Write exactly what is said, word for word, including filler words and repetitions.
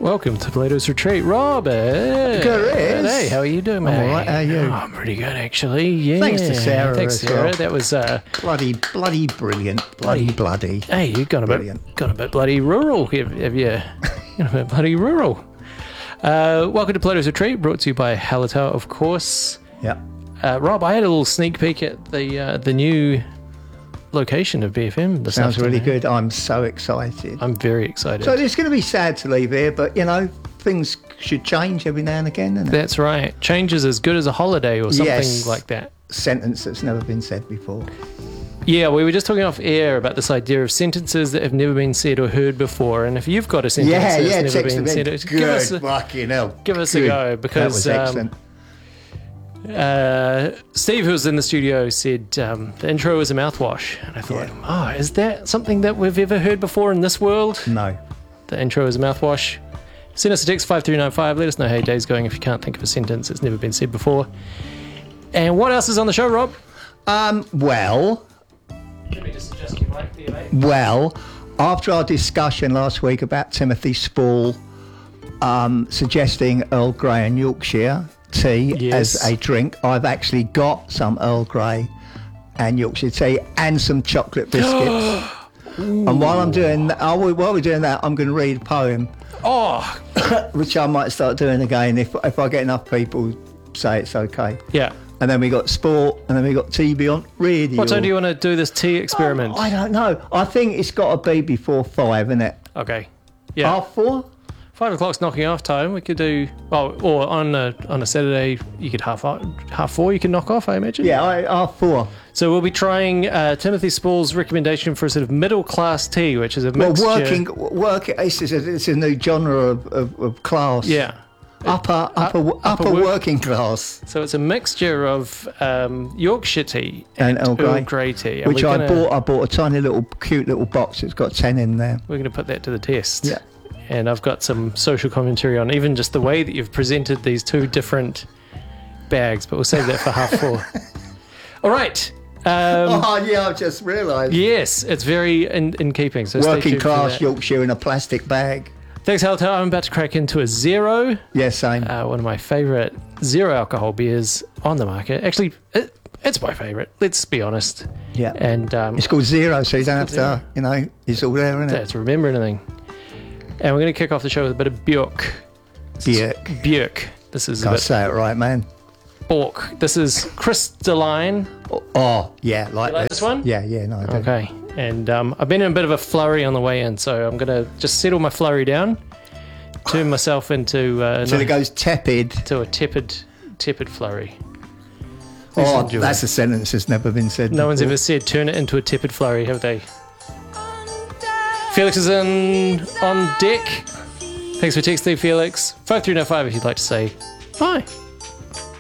Welcome to Plato's Retreat, Robert. Chris. Hey, how are you doing, mate? I'm all right, how are you? Oh, I'm pretty good, actually. Yeah. Thanks to Sarah Thanks, as Sarah. well. That was uh, Bloody, bloody brilliant. Bloody, bloody. hey, you got a Brilliant. bit, got a bit bloody rural, have, have you? Got a bit bloody rural. Uh, welcome to Plato's Retreat, brought to you by Hallertau, of course. Yeah. Uh, Rob, I had a little sneak peek at the uh, the new location of B F M. This Sounds really afternoon. good. I'm so excited. I'm very excited. So it's going to be sad to leave here, but, you know, things should change every now and again, isn't it? That's right. Change is as good as a holiday or something Yes. like that. Sentence that's never been said before. Yeah, we were just talking off air about this idea of sentences that have never been said or heard before. And if you've got a sentence Yeah, that's yeah, never text been them in. said, Good, give us a, fucking hell. give us a Good. go. Because that was um, excellent. uh, Steve, who was in the studio, said um, the intro was a mouthwash. And I thought, Yeah. oh, is that something that we've ever heard before in this world? No. The intro is a mouthwash. Send us a text five three nine five. Let us know how your day's going if you can't think of a sentence that's never been said before. And what else is on the show, Rob? Um, well, Let me just adjust your mic there, mate. well, after our discussion last week about Timothy Spall um, suggesting Earl Grey and Yorkshire tea Yes. as a drink, I've actually got some Earl Grey and Yorkshire tea and some chocolate biscuits. And while I'm doing that, while we're doing that, I'm going to read a poem, Oh, which I might start doing again if if I get enough people say it's okay. yeah. And then we got sport, and then we got T V on radio. What time do you want to do this tea experiment? I don't know. I think it's got to be before five, isn't it? Okay. Yeah. Half four? Five o'clock's knocking off time. We could do, well, or on a on a Saturday, you could half half four. You can knock off, I imagine. Yeah, I, half four. So we'll be trying uh, Timothy Spall's recommendation for a sort of middle class tea, which is a Well, mixture. working, work. It's, it's, a, it's a new genre of, of, of class. Yeah. Upper, upper, upper, upper work- working class. So it's a mixture of um, Yorkshire tea And and, Earl Grey. tea, and Which we're I gonna, bought. I bought a tiny little, cute little box. It's got ten in there. We're going to put that to the test. Yeah. And I've got some social commentary on even just the way that you've presented these two different bags, but we'll save that for half four. All right. Um, oh yeah, I've just realised. Yes, it's very in, in keeping. So stay Working tuned for class that. Yorkshire in a plastic bag. Thanks, Hallertau. I'm about to crack into a zero, Yeah, same. uh, one of my favourite zero alcohol beers on the market. Actually, it, it's my favourite. Let's be honest. yeah. And um, It's called Zero, so you don't have Zero. to, you know, it's all there, isn't it? to remember anything. And we're going to kick off the show with a bit of Björk. Björk. Björk. This is a Can't bit say it right, man. Bork. This is crystalline. Oh, oh, yeah, like, You like this one? Yeah, yeah, no, I do. Okay. And um, I've been in a bit of a flurry on the way in, so I'm going to just settle my flurry down, turn myself into uh, So it goes tepid. to a tepid, tepid flurry. Please Oh, enjoy. that's a sentence that's never been said No one's before. ever said turn it into a tepid flurry, have they? Felix is in on deck. Thanks for texting, Felix. five three nine five if you'd like to say hi.